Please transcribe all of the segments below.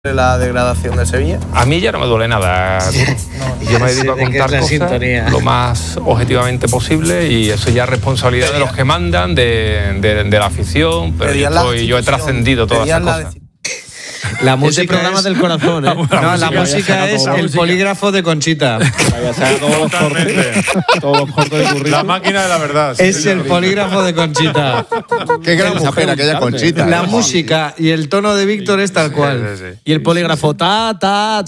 la degradación de Sevilla? A mí ya no me duele nada. Yo me dedico a contar cosas lo más objetivamente posible y eso ya es responsabilidad de los que mandan, de la afición, pero yo he trascendido todas esas cosas. La música programa del corazón, ¿eh? No, la música es el polígrafo de Conchita. Todos los cortes de currículum. La máquina de la verdad. Es el polígrafo de Conchita. Qué gran mujer aquella Conchita. La música y el tono de Víctor es tal cual. Sí. Y el polígrafo ta.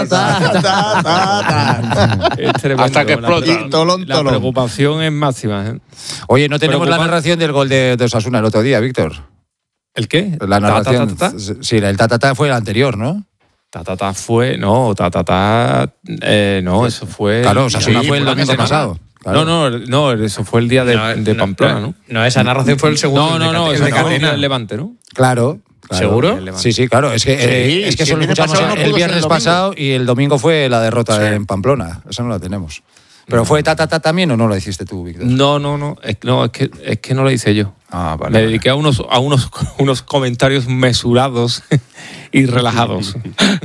Es tremendo, hasta que explota. La preocupación es máxima, ¿eh? Oye, no tenemos la narración del gol de Osasuna el otro día, Víctor. ¿El qué? La narración. Sí, el ta fue el anterior, ¿no? Fue. No, no, eso fue. Claro, Osasuna fue el domingo pasado. Claro. No, eso fue el día de Pamplona, ¿no? No, esa narración fue el segundo. No, eso fue el Levante, ¿no? Claro. ¿Seguro? Sí, claro. Es que eso lo escuchamos el viernes pasado y el domingo fue la derrota en Pamplona. Esa no la tenemos. ¿Pero fue ta también o no lo hiciste tú, Víctor? No. Es que no lo hice yo. Ah, vale. Me dediqué a unos comentarios mesurados y relajados.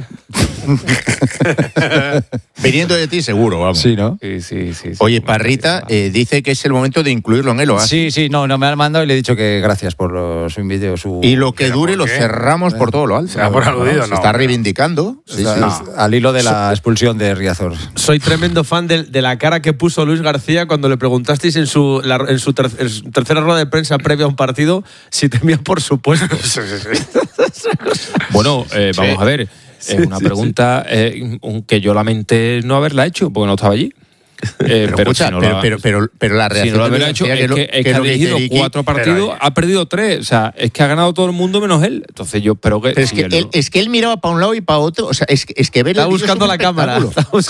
Viniendo de ti, seguro, vamos. Sí, ¿no? Sí. Oye, Parrita dice que es el momento de incluirlo en el Oasis. Sí, no me han mandado y le he dicho que gracias por su vídeo. Y lo que dure lo cerramos por todo lo alto. ¿Se da por aludido? Se está reivindicando. Sí. Al hilo de la expulsión de Riazor. Soy tremendo fan de la cara que puso Luis García cuando le preguntasteis en su tercera rueda de prensa previa a un partido si temía, por supuesto. Sí. Bueno, vamos a ver. Es una pregunta que yo lamenté no haberla hecho porque no estaba allí. Pero la reacción si no lo hubiera hecho es que ha dirigido 4 partidos, ha perdido 3. O sea, es que ha ganado todo el mundo menos él. Entonces yo espero que... Pero es que él miraba para un lado y para otro. O sea, es que ver está buscando la cámara.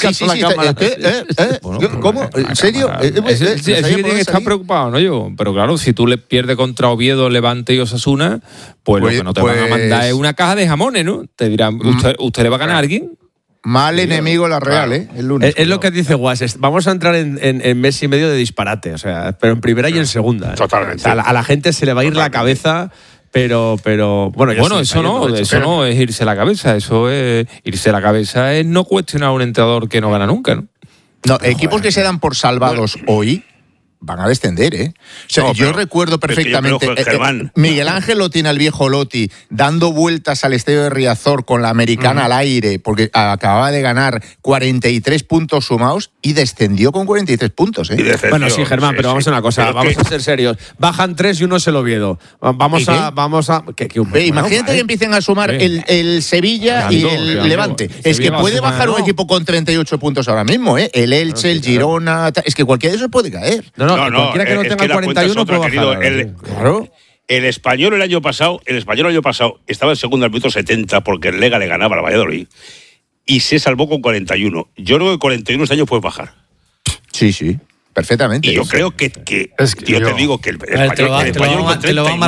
¿Cómo? ¿En serio? Él sí tiene que estar preocupado, ¿no? Yo. Pero claro, si tú le pierdes contra Oviedo, Levante y Osasuna, pues lo que no te van a mandar es una caja de jamones, ¿no? Te dirán, ¿usted le va a ganar a alguien? Mal enemigo la Real, el lunes. Es lo que dice Guas. Vamos a entrar en mes y medio de disparate, o sea, pero en primera y en segunda. Totalmente. A la gente se le va a ir la cabeza, pero bueno, eso no es irse la cabeza. Eso es irse la cabeza es no cuestionar a un entrenador que no gana nunca, ¿no? No, equipos que se dan por salvados hoy van a descender, ¿eh? O sea, yo recuerdo perfectamente. Miguel Ángel Lotti, el viejo Lotti, dando vueltas al estadio de Riazor con la americana al aire, porque acababa de ganar 43 puntos sumados y descendió con 43 puntos, ¿eh? Bueno, sí, Germán, pero vamos a una cosa, vamos a ser serios. Bajan 3 y uno se lo Oviedo. Vamos a. Imagínate que empiecen a sumar el Sevilla y el Levante. Es que puede bajar un equipo con 38 puntos ahora mismo, ¿eh? El Elche, el Girona. Es que cualquiera de esos puede caer. No, cualquiera que no tenga 41 puede bajar. Claro. El Español el año pasado estaba en segundo al minuto 70 porque el Lega le ganaba al Valladolid y se salvó con 41. Yo creo que 41 este año puede bajar. Sí. Perfectamente. Y yo creo que yo te digo que el Español te lo va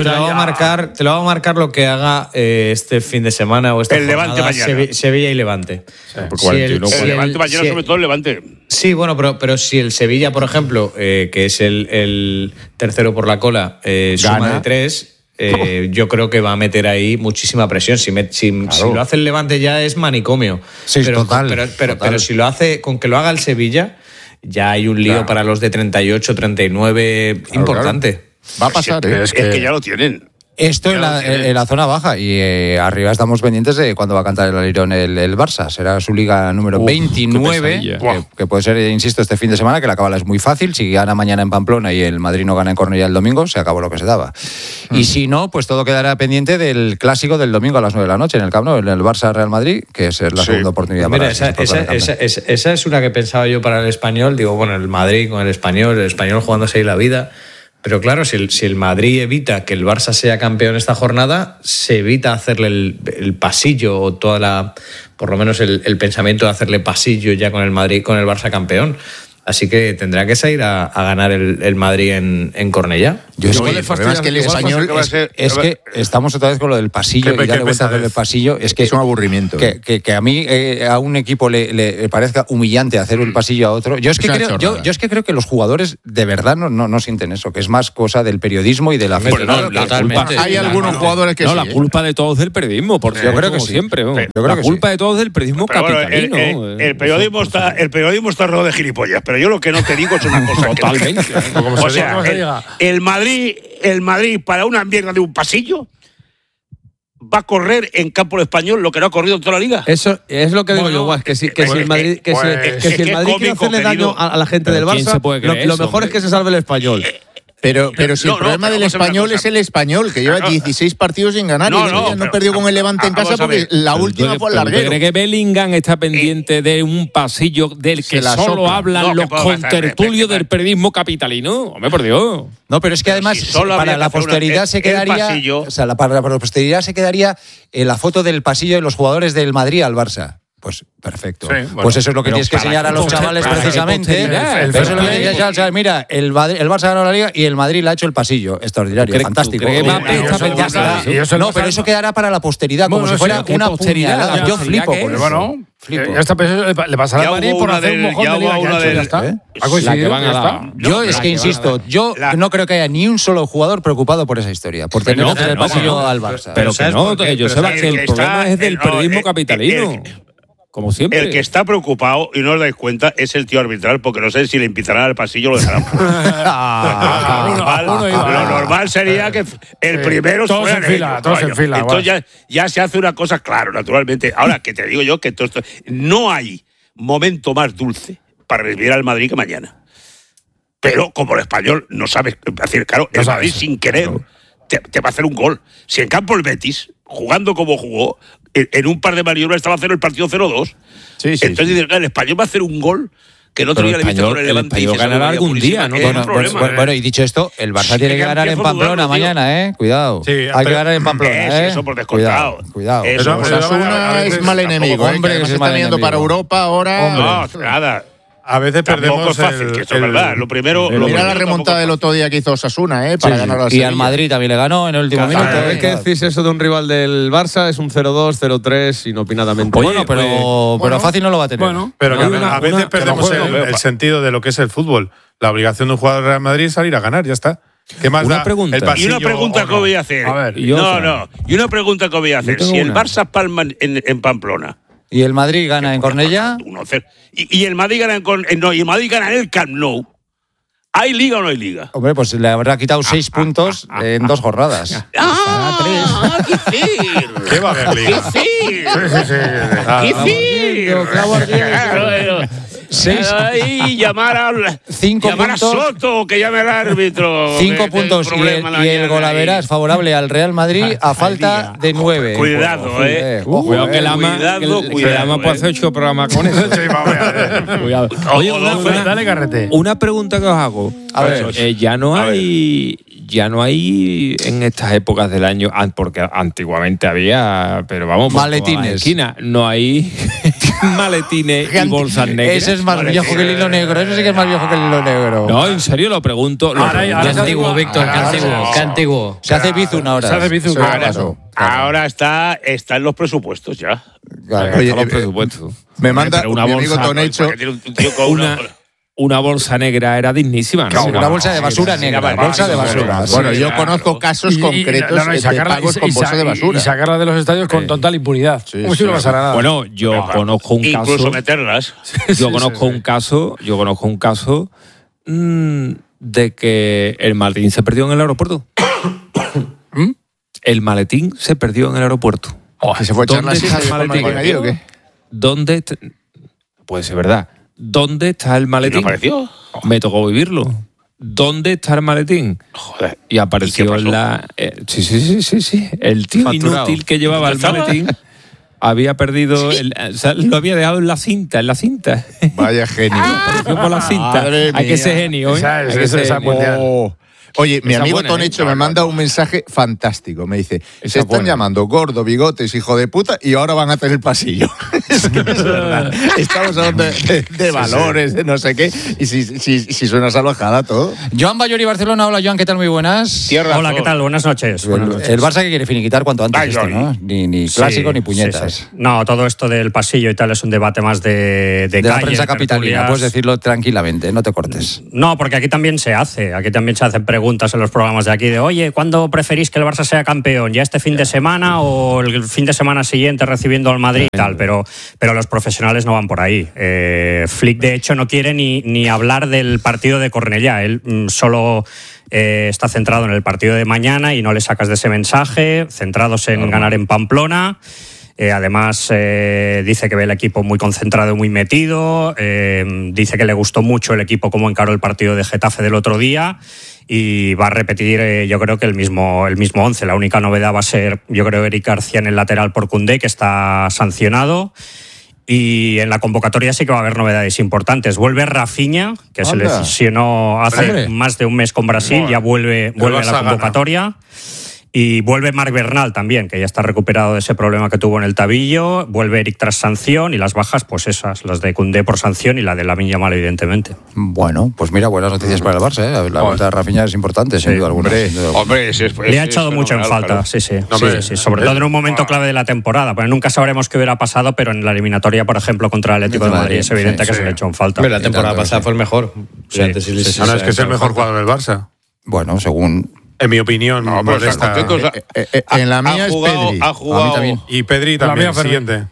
a marcar lo que haga este fin de semana o esta el Levante mañana. Sevilla y Levante. El Levante mañana, sobre todo el Levante. Sí, bueno, pero si el Sevilla, por ejemplo, que es el tercero por la cola, suma de 3, yo creo que va a meter ahí muchísima presión. Si lo hace el Levante ya es manicomio. Sí, total. Pero si lo hace, con que lo haga el Sevilla, ya hay un lío para los de 38, 39 importante. Claro. Va a pasar, es que ya lo tienen. Esto en la zona baja y arriba estamos pendientes de cuándo va a cantar el alirón el Barça. Será su liga número 29, que puede ser, insisto, este fin de semana, que la cábala es muy fácil. Si gana mañana en Pamplona y el Madrid no gana en Cornellá el domingo, se acabó lo que se daba. Y si no, pues todo quedará pendiente del clásico del domingo a las 9 de la noche en el Camp Nou, en el Barça-Real Madrid, que es la segunda oportunidad. Mira, esa es una que pensaba yo para el Español. Digo, bueno, el Madrid con el Español jugándose ahí la vida. Pero claro, si el Madrid evita que el Barça sea campeón esta jornada, se evita hacerle el pasillo o por lo menos el pensamiento de hacerle pasillo ya con el Madrid, con el Barça campeón. Así que tendrá que salir a ganar el Madrid en Cornellá. El problema es que el español es que estamos otra vez con lo del pasillo y darle vueltas del pasillo. Es que es un aburrimiento. Que a mí, a un equipo le parezca humillante hacer un pasillo a otro. Yo es que creo que los jugadores de verdad no sienten eso, que es más cosa del periodismo y de la afición. Hay algunos jugadores que sí. No, la culpa de todos del periodismo, por yo creo que siempre. La culpa de todos del periodismo capitalino. El periodismo está rodeado de gilipollas, pero yo lo que no te digo es una cosa. Totalmente. O sea, el Madrid para una mierda de un pasillo va a correr en campo español lo que no ha corrido en toda la liga. Eso es lo que digo yo, Guas, que si el Madrid quiere hacerle daño a la gente del Barça, lo mejor es que se salve el español. Pero si el problema del español es el español, que lleva 16 partidos sin ganar y no perdió con el Levante en casa porque la última fue el larguero. ¿Cree que Bellingham está pendiente de un pasillo del que solo hablan los contertulios del periodismo capitalino? Hombre, por Dios. No, pero es que además para la posteridad se quedaría, para la posteridad se quedaría la foto del pasillo de los jugadores del Madrid al Barça. Pues perfecto. Sí, bueno, pues eso es lo que tienes que enseñar a los chavales precisamente. Mira, el Barça ganó la Liga y el Madrid le ha hecho el pasillo. Extraordinario, fantástico. No, pero eso quedará para la posteridad, como si fuera una puñalada. Yo flipo por eso. Ya está, le pasará al Madrid por hacer un mojón de Liga que ha hecho, ya está. ¿Ha coincidido? Yo es que insisto, yo no creo que haya ni un solo jugador preocupado por esa historia, por tener que hacer el pasillo al Barça. Pero que no, que yo sepa que el problema es del periodismo capitalino. Como siempre. El que está preocupado, y no os dais cuenta, es el tío arbitral, porque no sé si le invitarán al pasillo o lo dejarán. Lo normal sería que el primero todos en fila. Entonces ya se hace una cosa, claro, naturalmente. Ahora, que te digo yo que todo esto, no hay momento más dulce para recibir al Madrid que mañana. Pero como el español no sabe, decir, claro, el Madrid sin querer te va a hacer un gol. Si en campo el Betis, jugando como jugó, en un par de maniobras estaba a hacer el partido 0-2. Entonces dices, el español va a hacer un gol que el otro día le visto con el Levante. El español ganará algún día, ¿no? Bueno, y dicho esto, el Barça tiene que ganar en Pamplona mañana, Cuidado. Hay que ganar en Pamplona, Eso por descontado. Cuidado. Osasuna es mal enemigo, hombre, que se está viendo para Europa ahora. No, nada. A veces perdemos es fácil, que esto es verdad. Lo primero. Mira la remontada del otro día que hizo Osasuna, para ganar la Sevilla. Y al Madrid también le ganó en el último minuto. ¿Qué decís eso de un rival del Barça? Es un 0-2, 0-3, inopinadamente. Pero fácil no lo va a tener. Pero a veces perdemos el sentido de lo que es el fútbol. La obligación de un jugador del Real Madrid es salir a ganar, ya está. ¿Qué más una da pregunta. Y una pregunta que voy a hacer. A ver, y una pregunta que voy a hacer. Si el Barça palma en Pamplona. ¿Y el Madrid gana en Cornellá? Y el Madrid gana en el Camp Nou. ¿Hay liga o no hay liga? Hombre, pues le habrá quitado 6 puntos en 2 jornadas. ¿Qué va a haber liga? Llamar a Soto, que llame al árbitro. 5 puntos y el golaveras es favorable al Real Madrid a falta de 9. Cuidado, Cuidado que el Ama puede hacer 8 programas con eso. Cuidado. Oye, dale carrete. Una pregunta que os hago. A ver, ya no hay en estas épocas del año, porque antiguamente había, pero vamos, maletines. Esquina, no hay maletines y bolsas negras. Ese es más viejo que el hilo negro. Eso sí que es más viejo que el hilo negro. No, en serio lo pregunto. Qué antiguo, Víctor, qué antiguo. Se hace Bizum ahora. Ahora está en los presupuestos ya. Oye, los presupuestos. Me manda mi amigo Tonecho una bolsa negra era dignísima, ¿no? Una bolsa de basura negra. Bolsa de basura. Bueno, yo conozco casos concretos de pagos con bolsa de basura. Y sacarla de los estadios con total impunidad. Como si no pasara nada. Bueno, yo conozco un caso. Incluso meterlas. Yo conozco un caso de que el maletín se perdió en el aeropuerto. El maletín se perdió en el aeropuerto. ¿Se fue a echar la silla del maletín? ¿O qué? ¿Dónde? Puede ser verdad. ¿Dónde está el maletín? ¿No apareció? Me tocó vivirlo. ¿Dónde está el maletín? Joder. Y apareció en la... Sí. El tío inútil que llevaba el maletín había perdido... lo había dejado en la cinta. Vaya genio. Apareció por la cinta. Hay que ser genio, ¿eh? Oye, mi amigo Tonecho me manda un mensaje fantástico. Me dice, se están llamando gordo, bigotes, hijo de puta, y ahora van a tener pasillo. Es que es verdad. Estamos hablando de valores, de no sé qué, y si suena salvajada todo. Joan Bayori, Barcelona. Hola, Joan, ¿qué tal? Muy buenas. Hola, ¿qué tal? Buenas noches. El Barça que quiere finiquitar cuanto antes esto, ¿no? Ni clásico ni puñetas. Sí. No, todo esto del pasillo y tal es un debate más de calle. La prensa capitalina, puedes decirlo tranquilamente, no te cortes. No, porque aquí también se hacen preguntas en los programas de aquí de, oye, ¿cuándo preferís que el Barça sea campeón? ¿Ya este fin de semana o el fin de semana siguiente recibiendo al Madrid y tal? Pero los profesionales no van por ahí. Flick, de hecho, no quiere ni hablar del partido de Cornellá. Él solo está centrado en el partido de mañana y no le sacas de ese mensaje, centrados en ganar en Pamplona. Además, dice que ve el equipo muy concentrado y muy metido. Dice que le gustó mucho el equipo como encaró el partido de Getafe del otro día. Y va a repetir, yo creo que el mismo 11. La única novedad va a ser, yo creo, Eric García en el lateral por Koundé, que está sancionado. Y en la convocatoria sí que va a haber novedades importantes. Vuelve Rafinha, que se lesionó hace más de un mes con Brasil, ya vuelve a la convocatoria. Y vuelve Marc Bernal también, que ya está recuperado de ese problema que tuvo en el tabillo. Vuelve Eric tras sanción y las bajas, pues esas, las de Koundé por sanción y la de Lamine Yamal, evidentemente. Bueno, pues mira, buenas noticias para el Barça, ¿eh? La vuelta de Rafinha es importante, sin duda alguna. Hombre, le ha echado mucho en falta, claro. Sí. Sobre todo en un momento clave de la temporada. Porque nunca sabremos qué hubiera pasado, pero en la eliminatoria, por ejemplo, contra el Atlético de Madrid, es evidente que se le echó en falta. Pero la temporada pasada fue el mejor. No, es que es el mejor jugador del Barça. Bueno, según... En mi opinión, en la mía es Pedri. Ha jugado. A mí también. Y Pedri también, el siguiente.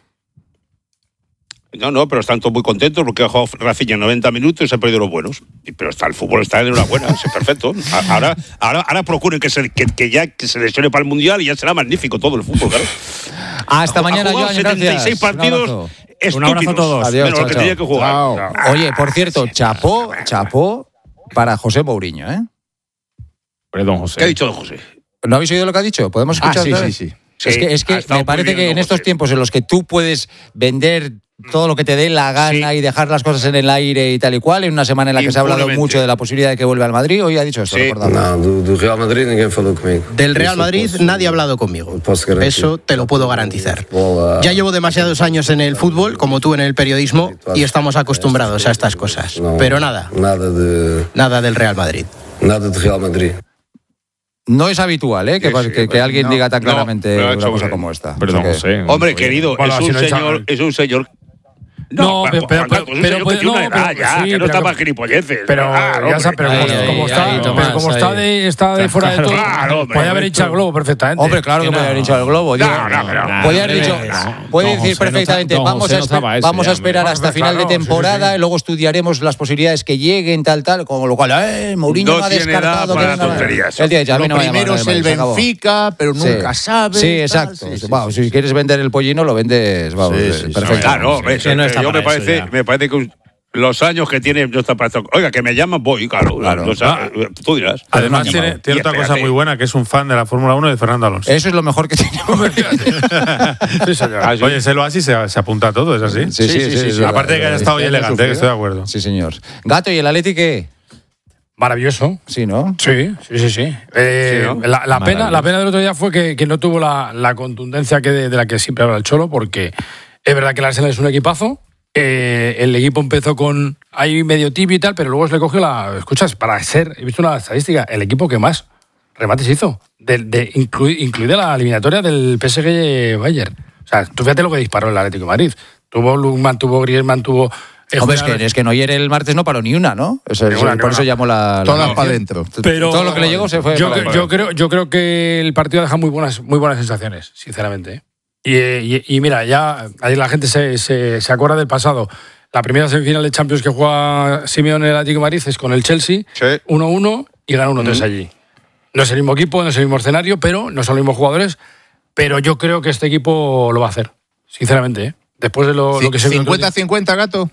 No, pero están todos muy contentos porque ha jugado Rafinha 90 minutos y se han perdido los buenos. Pero el fútbol está en enhorabuena, es perfecto. Ahora procuren que se lesione para el Mundial y ya será magnífico todo el fútbol, claro. Hasta mañana, Joan, 76 partidos estúpidos. Un abrazo a todos. Adiós, menos lo que tenía que jugar. Oye, por cierto, chapó para José Mourinho, ¿eh? Don José. ¿Qué ha dicho don José? ¿No habéis oído lo que ha dicho? ¿Podemos escuchar? Sí. Es que me parece que en estos tiempos en los que tú puedes vender todo lo que te dé la gana y dejar las cosas en el aire y tal y cual, en una semana en la que se ha hablado mucho de la posibilidad de que vuelva al Madrid, hoy ha dicho esto, del Real Madrid nadie habló conmigo. Del Real Madrid nadie ha hablado conmigo. Eso te lo puedo garantizar. Ya llevo demasiados años en el fútbol, como tú en el periodismo, y estamos acostumbrados a estas cosas. Pero nada del Real Madrid. Nada del Real Madrid. No es habitual, ¿eh? Que alguien diga tan claramente una cosa como esta. Perdón, José. Hombre, querido, es un señor. No, pero que no está más gilipolleces. Pero como está de fuera de todo, puede haber hinchado el globo perfectamente. Hombre, claro que puede haber hinchado el globo. Puede decir perfectamente, vamos a esperar hasta final de temporada y luego estudiaremos las posibilidades que lleguen, tal, con lo cual, Mourinho no ha descartado que venga. Lo primero es el Benfica, pero nunca sabes. Sí, exacto. Si quieres vender el pollino, lo vendes. Perfecto. Claro, yo me parece que los años que tiene no está para esto. Oiga, que me llaman, voy, claro. Tú dirás. Además tiene otra cosa muy buena, que es un fan de la Fórmula 1 de Fernando Alonso. Eso es lo mejor que tiene. Sí, señor. Oye, se lo hace y se apunta a todo, ¿es así? Sí. Aparte de que haya estado hoy elegante, que estoy de acuerdo. Sí, señor. Gato, ¿y el Atleti qué? Maravilloso. Sí, ¿no? Sí. La pena del otro día fue que no tuvo la contundencia de la que siempre habla el Cholo, porque es verdad que el Arsenal es un equipazo. El equipo empezó con ahí medio tibio y tal, pero luego se le cogió escuchas, he visto una estadística, el equipo que más remates hizo, incluida la eliminatoria del PSG Bayern. O sea, tú fíjate lo que disparó el Atlético de Madrid. Tuvo Lukman, tuvo Griezmann, tuvo... Hombre, es que Neuer el martes no paró ni una, ¿no? Por eso llamó todas para adentro. Pero todo lo que le llegó se fue. Yo creo que el partido deja muy buenas sensaciones, sinceramente. Y mira, ya ahí la gente se acuerda del pasado. La primera semifinal de Champions que juega Simeone en el Atlético de Madrid es con el Chelsea, 1-1 y gana 1-3 allí. No es el mismo equipo, no es el mismo escenario, pero no son los mismos jugadores. Pero yo creo que este equipo lo va a hacer, sinceramente, ¿eh? Después de lo que se vio. ¿50-50, Gato?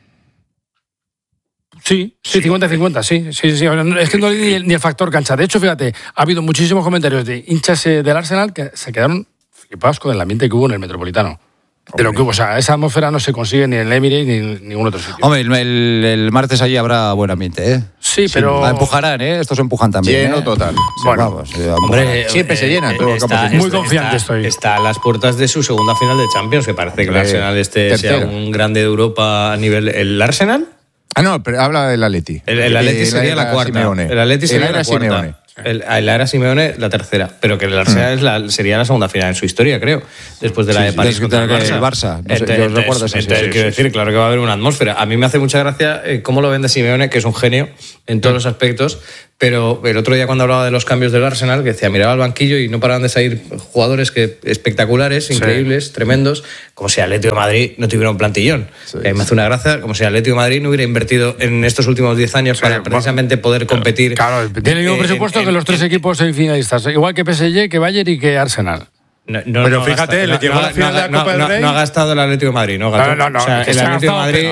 Sí, 50-50, sí. Es que no hay ni el factor cancha. De hecho, fíjate, ha habido muchísimos comentarios de hinchas del Arsenal que se quedaron flipados con el ambiente que hubo en el Metropolitano. de lo que hubo. O sea, esa atmósfera no se consigue ni en el Emirates ni en ningún otro sitio. Hombre, el martes allí habrá buen ambiente, ¿eh? Sí, pero... Empujarán, ¿eh? Estos empujan también. Lleno total. Bueno, vamos, hombre, siempre se llenan. Muy confiante estoy. Está a las puertas de su segunda final de Champions, que parece que el Arsenal sea un grande de Europa a nivel... ¿El Arsenal? No, pero habla del Atleti. El Atleti sería la cuarta. Simeone. El Atleti sería la cuarta. Simeone. La era Simeone la tercera, pero que el Arsenal sería la segunda final en su historia, creo, después de la de París contra el Barça. Yo recuerdo eso. Quiero decir, claro que va a haber una atmósfera. A mí me hace mucha gracia cómo lo vende Simeone, que es un genio en todos los aspectos, pero el otro día cuando hablaba de los cambios del Arsenal, que decía, miraba al banquillo y no paraban de salir jugadores espectaculares, increíbles, tremendos, como si Atlético de Madrid no tuviera un plantillón. A mí me hace una gracia, como si Atlético de Madrid no hubiera invertido en estos últimos 10 años para precisamente poder competir. Claro, tiene el mismo presupuesto que los tres equipos semifinalistas, igual que PSG, que Bayern y que Arsenal. Pero fíjate, le llegó a la final de la Copa del Rey. No ha gastado el Atlético de Madrid, ¿no? No. O sea, el Atlético de Madrid,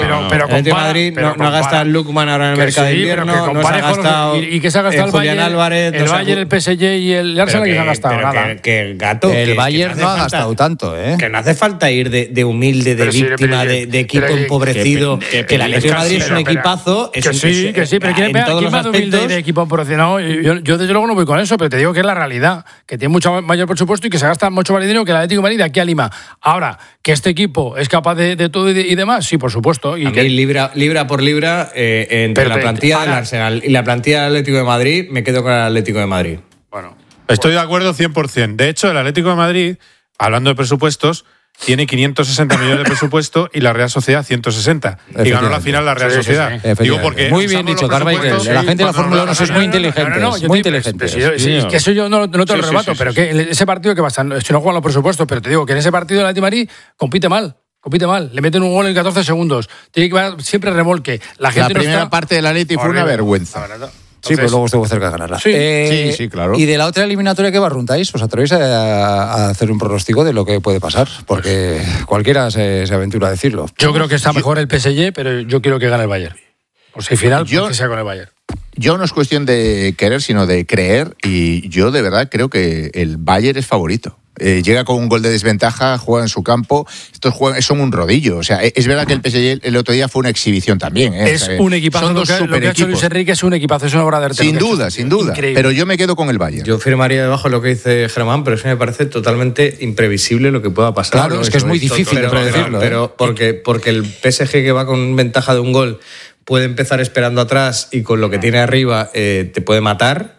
no ha gastado el Lukman ahora en el mercado de invierno, no se ha gastado y que se ha gastado el Julián Bayern, Álvarez, el Bayern, el PSG y el Arsenal, que se han gastado nada. El Bayern no ha gastado tanto, ¿eh? Que no hace falta ir de humilde, de víctima, de equipo empobrecido. Que el Atlético de Madrid es un equipazo. Que sí, pero ¿quién va de humilde de equipo empobrecido? Yo desde luego no voy con eso, pero te digo que es la realidad, que tiene mucho mayor presupuesto y que se gasta mucho más dinero que el Atlético de aquí a Lima. Ahora, que este equipo es capaz de todo y demás, sí, por supuesto. Y que libra por libra, entre la plantilla del Arsenal y la plantilla del Atlético de Madrid, me quedo con el Atlético de Madrid. Bueno, estoy de acuerdo 100%. De hecho, el Atlético de Madrid, hablando de presupuestos, tiene 560 millones de presupuesto y la Real Sociedad 160. Y ganó la final la Real Sociedad. Digo porque muy bien dicho, Carmichael. La gente de la Fórmula 1 es muy inteligente. Muy inteligente. Que eso yo no te lo rebato, pero que ese partido que bastante, si no juegan los presupuestos, pero te digo que en ese partido el Atlético de Madrid compite mal, le meten un gol en 14 segundos, tiene que ir siempre remolque. La primera parte del Atlético fue una vergüenza. Sí, pero luego estuvo cerca de ganarla. Sí, claro. ¿Y de la otra eliminatoria que barruntáis? ¿Os atrevéis a hacer un pronóstico de lo que puede pasar? Porque cualquiera se aventura a decirlo. Yo creo que está mejor el PSG, pero yo quiero que gane el Bayern. O sea, final, que sea con el Bayern. Yo no es cuestión de querer, sino de creer, y yo de verdad creo que el Bayern es favorito. Llega con un gol de desventaja, juega en su campo, son un rodillo. O sea, es verdad que el PSG el otro día fue una exhibición también. Es un equipazo, lo que ha hecho Luis Enrique es un equipazo, es una obra de arte. Sin duda. Increíble. Pero yo me quedo con el Bayern. Yo firmaría debajo lo que dice Germán, pero eso me parece totalmente imprevisible lo que pueda pasar. Claro, es que es muy difícil de predecirlo. Pero porque el PSG que va con ventaja de un gol puede empezar esperando atrás y con lo que tiene arriba te puede matar,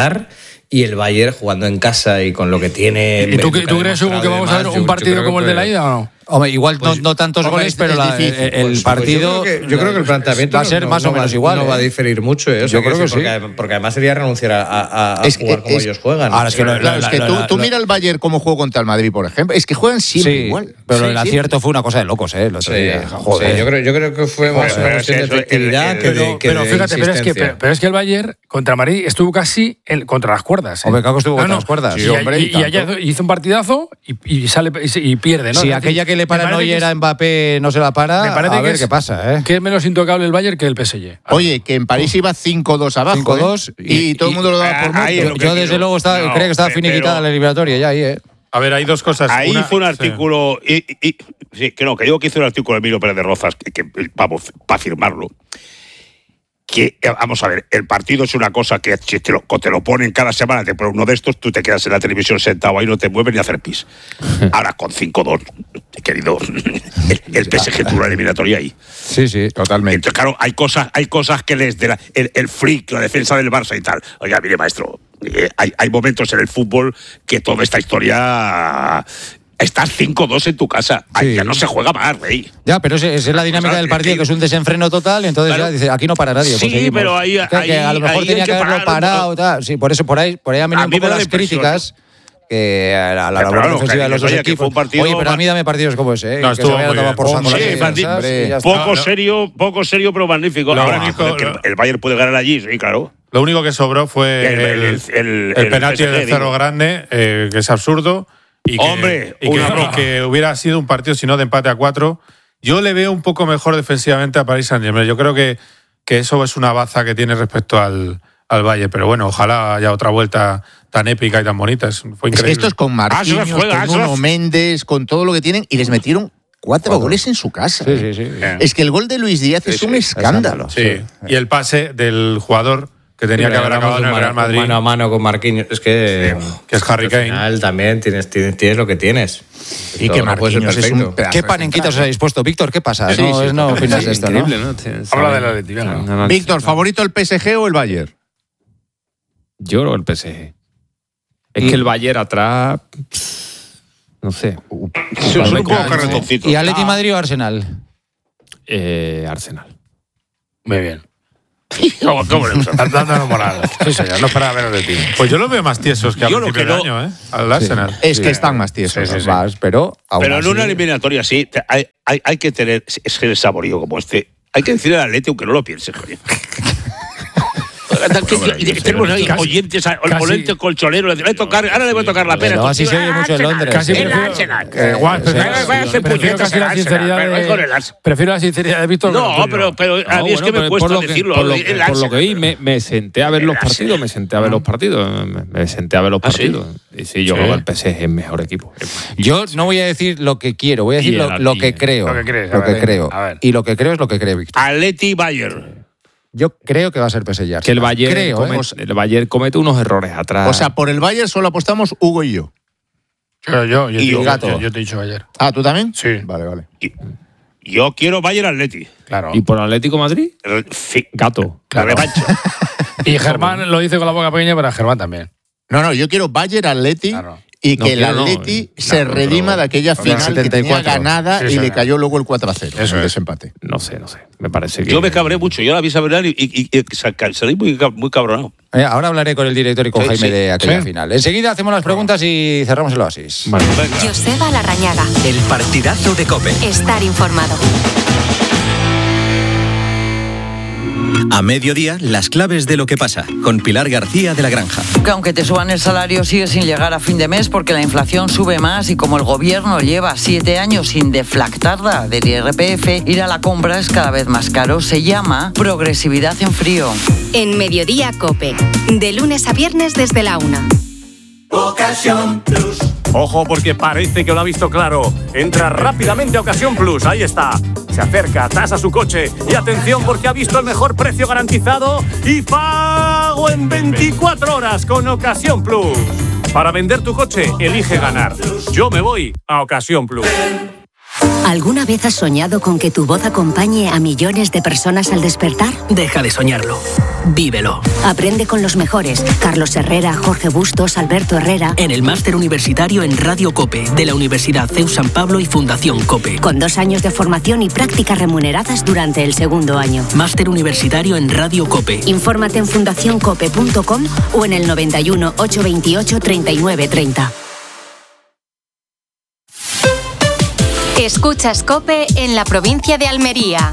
y el Bayern jugando en casa y con lo que tiene... ¿Y tú crees, Hugo, que vamos a ver un partido como el de la ida o no? Hombre, igual no tantos goles, pero el partido... Yo creo que el planteamiento va a ser más o menos igual. No va a diferir mucho. Yo creo que sí. Porque además sería renunciar a jugar como ellos juegan. Ahora, es que tú mira el Bayern cómo jugó contra el Madrid, por ejemplo. Es que juegan siempre igual. Pero el acierto fue una cosa de locos, el otro día. Joder. Yo creo que fue más una cuestión de efectividad que de fíjate, pero es que el Bayern contra Madrid estuvo casi contra las cuerdas. Hombre, claro que estuvo contra las cuerdas. Y allá hizo un partidazo y pierde, ¿no? Si aquella que le para Neuer a Mbappé no se la para, a ver qué pasa, ¿eh? Que es menos intocable el Bayern que el PSG. Oye, que en París iba 5-2 abajo. 5-2 y todo el mundo lo daba por muerto. Yo desde luego creo que estaba finiquitada la eliminatoria ya ahí, ¿eh? A ver, hay dos cosas. Ahí fue un artículo, que digo que hizo un artículo de Emilio Pérez de Rozas, que vamos, para firmarlo. Que, vamos a ver, el partido es una cosa que si te lo ponen cada semana, te ponen uno de estos, tú te quedas en la televisión sentado ahí, no te mueves ni a hacer pis. Ahora con 5-2, querido, el PSG tuvo la eliminatoria ahí. Sí, totalmente. Entonces, claro, hay cosas que les de el freak, la defensa del Barça y tal. Oiga, mire, maestro, hay momentos en el fútbol que toda esta historia... Estás 5-2 en tu casa. Sí. Ya no se juega más, rey. Ya, pero es la dinámica del partido, que es un desenfreno total, entonces ya dice, aquí no para nadie. Sí, pues pero ahí que a lo mejor tenía que haberlo parado. Tal. Sí, por ahí han venido un poco las críticas. Que a la labor defensiva de los dos equipos. Oye, pero a mí dame partidos como ese, ¿eh? No, que se vaya a tomar por saco. Poco serio, pero magnífico. El Bayern puede ganar allí, sí, claro. Lo único que sobró fue el penalti del Cerro Grande, que es absurdo. Y que hubiera sido un partido, si no, de empate a 4. Yo le veo un poco mejor defensivamente a Paris Saint-Germain. Yo creo que eso es una baza que tiene respecto al Bayern. Pero bueno, ojalá haya otra vuelta tan épica y tan bonita. Fue increíble. Es que estos con Marquinhos, con Nuno Méndez, con todo lo que tienen, y les metieron 4 goles en su casa. Sí. Es que el gol de Luis Díaz es un escándalo. Sí. Y el pase del jugador que tenía que haber acabado en el Real Madrid. Mano a mano con Marquinhos. Es que es Harry Kane. Al final también tienes lo que tienes. Y que Marquinhos es un pedazo. ¿Qué panenquitas os habéis puesto, Víctor? ¿Qué pasa? No opinas de esto, ¿no? Habla del Atlético. Víctor, ¿favorito el PSG o el Bayern? Yo creo el PSG. Es que el Bayern atrás... No sé. Es un poco carretoncito. ¿Y Atleti Madrid o Arsenal? Arsenal. Muy bien. ¿Cómo le estás dando moral? Sí, señor, no esperaba menos de ti. Pues yo lo veo más tiesos que al principio del año, ¿eh? Al Arsenal. Es que están más tiesos. Sí. Pero en una eliminatoria así, hay que tener el saborío como este. Hay que decirle al Atleti, aunque no lo piense, coño. Tenemos ahí oyentes, oyentes colchoneros. Ahora le voy a tocar la pena. No, así se oye mucho en Londres. Prefiero la sinceridad de Víctor. No, pero a mí es que me cuesta decirlo. Por lo que vi, me senté a ver los partidos. Me senté a ver los partidos. Y sí, yo creo que el PSG es el mejor equipo. Yo no voy a decir lo que quiero, voy a decir lo que creo. Lo que creo. Y lo que creo es lo que cree Víctor. Atleti Bayern. Yo creo que va a ser PSG. Que el Bayern comete unos errores atrás. O sea, por el Bayern solo apostamos Hugo y yo. Yo te he dicho Bayern. Ah, ¿tú también? Sí. Vale. Yo quiero Bayern Atleti. Claro. ¿Y por Atlético Madrid? Gato. La revancha. Y Germán lo dice con la boca pequeña, pero Germán también. No, yo quiero Bayern Atleti. Claro. Y que el Atleti se redima de aquella final que tenía ganada y le cayó luego el 4-0. Eso el desempate. No sé. Me parece que... Yo me cabré mucho. Yo la vi saber y salí muy cabronado. Ahora hablaré con el director y con Jaime de aquella final. Enseguida hacemos las preguntas y cerramos el oasis. Vale. Joseba Larrañaga. El partidazo de COPE. Estar informado. A mediodía, las claves de lo que pasa, con Pilar García de la Granja. Que aunque te suban el salario, sigue sin llegar a fin de mes porque la inflación sube más y como el gobierno lleva 7 años sin deflactarla del IRPF, ir a la compra es cada vez más caro. Se llama progresividad en frío. En Mediodía COPE, de lunes a viernes desde la 1. Ocasión Plus. Ojo, porque parece que lo ha visto claro. Entra rápidamente a Ocasión Plus, ahí está. Se acerca, tasa su coche y atención porque ha visto el mejor precio garantizado y pago en 24 horas con Ocasión Plus. Para vender tu coche, elige ganar. Yo me voy a Ocasión Plus. ¿Alguna vez has soñado con que tu voz acompañe a millones de personas al despertar? Deja de soñarlo. Vívelo. Aprende con los mejores. Carlos Herrera, Jorge Bustos, Alberto Herrera. En el máster universitario en Radio COPE, de la Universidad CEU San Pablo y Fundación COPE. Con 2 años de formación y prácticas remuneradas durante el 2º año. Máster universitario en Radio COPE. Infórmate en fundacioncope.com o en el 91 828 3930. Escuchas COPE en la provincia de Almería.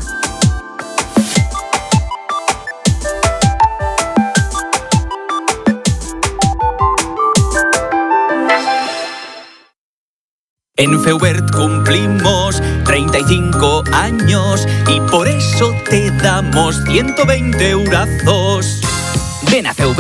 En Feubert cumplimos 35 años y por eso te damos 120 eurazos. Ven a Feubert.